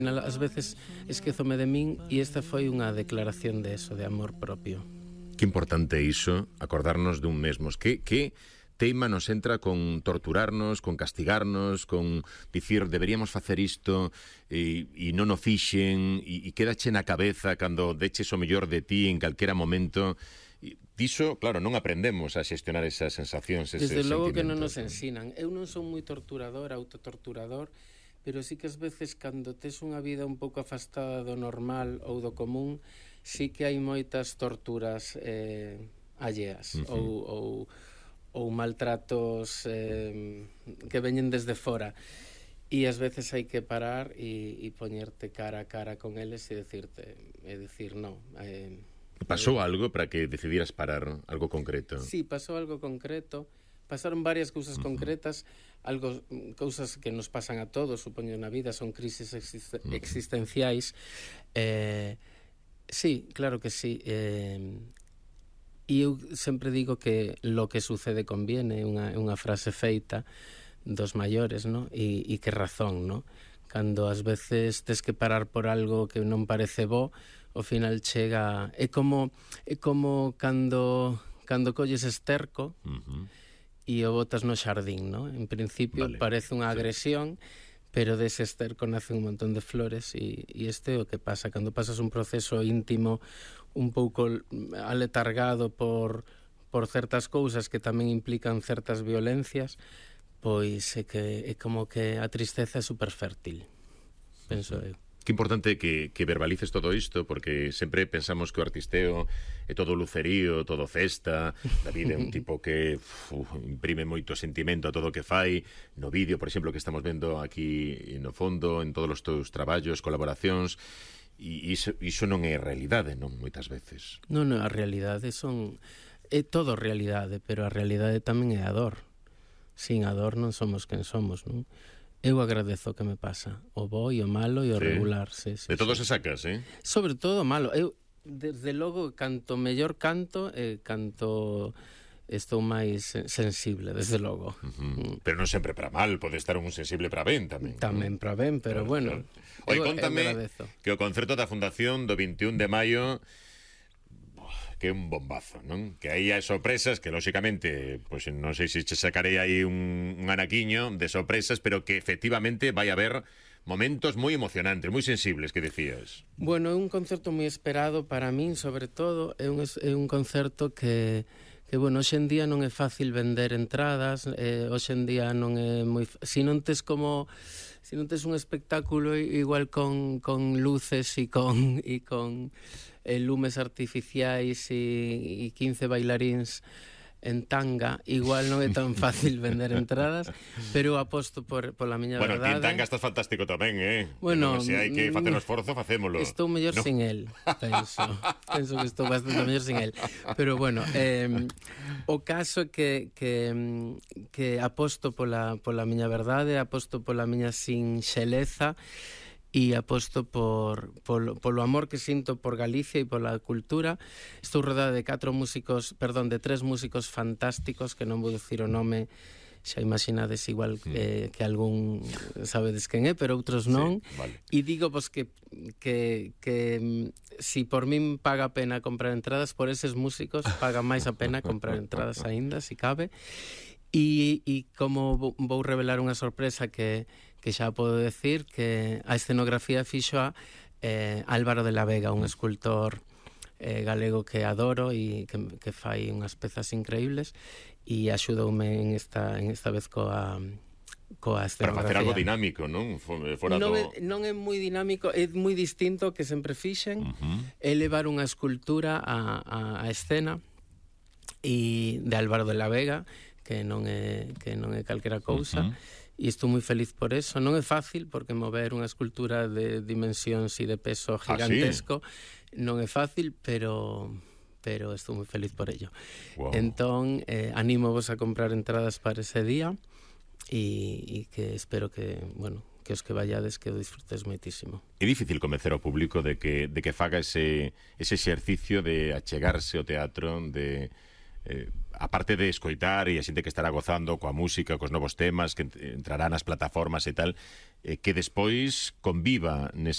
Ás veces esquezome de min e esta foi unha declaración de eso, de amor propio. Que importante é iso, acordarnos dun mesmos. Que teima nos entra con torturarnos, con castigarnos, con dicir deberíamos facer isto e non o fixen e quedache na cabeza cando deches o mellor de ti en calquera momento. Diso, claro, non aprendemos a xestionar esas sensacións, eses sentimentos. Desde logo que non nos ¿no? ensinan. Eu non son moi torturador, autotorturador, pero sí que ás veces cando tes unha vida un pouco afastada do normal ou do común, sí que hai moitas torturas alleas ou maltratos que veñen desde fora. E ás veces hai que parar e poñerte cara a cara con eles e decir no. Pasou algo para que decidieras parar, algo concreto? Sí, pasou algo concreto. Pasaron varias cousas concretas, cousas que nos pasan a todos, supoño, na vida, son crisis existenciais. Sí, claro que sí. E eu sempre digo que lo que sucede conviene, unha frase feita dos maiores, ¿no? E que razón, ¿no? Cando ás veces tes que parar por algo que non parece bo, ao final chega... É como cando colles esterco e o botas no xardín, ¿no? En principio parece unha agresión, pero dese esterco nace un montón de flores e este é o que pasa. Cando pasas un proceso íntimo un pouco aletargado por certas cousas que tamén implican certas violencias, pois é como que a tristeza é superfértil, penso eu. Que importante que verbalices todo isto, porque sempre pensamos que o artisteo é todo lucerío, todo festa. David é un tipo que imprime moito sentimento a todo o que fai. No vídeo, por exemplo, que estamos vendo aquí no fondo, en todos os teus traballos, colaboracións, e iso non é realidade, non? Moitas veces. Non, a realidade é todo realidade, pero a realidade tamén é a dor. Sin a dor non somos quen somos, non? Eu agradezo o que me pasa, o bo e o malo e o regular. Sí, de todo se sacas, eh? Sobre todo o malo. Eu, desde logo, canto mellor canto, estou máis sensible, desde logo. Pero non sempre para mal, pode estar un sensible para ben tamén. Tamén para ben, pero bueno. Oi, contame que o concerto da Fundación do 21 de maio que é un bombazo, non? Que aí hai sorpresas que, lóxicamente, pois non sei se che sacarei aí un anaquiño de sorpresas, pero que efectivamente vai haber momentos moi emocionantes, moi sensibles, que decías. Bueno, é un concerto moi esperado para min, sobre todo. É un concerto que bueno, hoxe en día non é fácil vender entradas, hoxe en día non é moi... Se non tes un espectáculo igual con luces e con lumes artificiais e 15 bailaríns en tanga, igual non é tan fácil vender entradas, pero aposto pola miña verdade. Bueno, ti en tanga estás fantástico tamén, Bueno, se hai que facer o esforzo, facémolo. Estou mellor sin el, penso que estou bastante mellor sin el, pero bueno, o caso que aposto pola miña verdade, aposto pola miña sinxeleza e aposto polo amor que sinto por Galicia e pola cultura. Estou rodeada de 3 músicos fantásticos, que non vou dicir o nome, xa imaginades igual que algún sabedes quen é, pero outros non. E digo vos que si por min paga a pena comprar entradas, por eses músicos paga máis a pena comprar entradas aínda, si cabe. E como vou revelar unha sorpresa que xa podo decir, que a escenografía fixoa Álvaro de la Vega, un escultor galego que adoro e que fai unhas pezas increíbles, e axudoume en esta vez coa escenografía. Para facer algo dinámico, non? Non é moi dinámico, é moi distinto que sempre fixen. É levar unha escultura a escena e de Álvaro de la Vega, que non é calquera cousa, e estou moi feliz por eso. Non é fácil, porque mover unha escultura de dimensións e de peso gigantesco non é fácil, pero estou moi feliz por ello. Entón, anímovos a comprar entradas para ese día e que espero que, bueno, que os que vallades que o disfrutes moitísimo. É difícil convencer ao público de que faga ese exercicio de achegarse ao teatro, de aparte de escoitar e a xente que estará gozando coa música, cos novos temas que entrarán nas plataformas e tal, que despois conviva